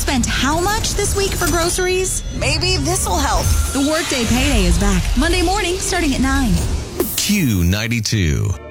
spent how much this week for groceries? Maybe this will help. The Workday Payday is back Monday morning starting at 9. Q92.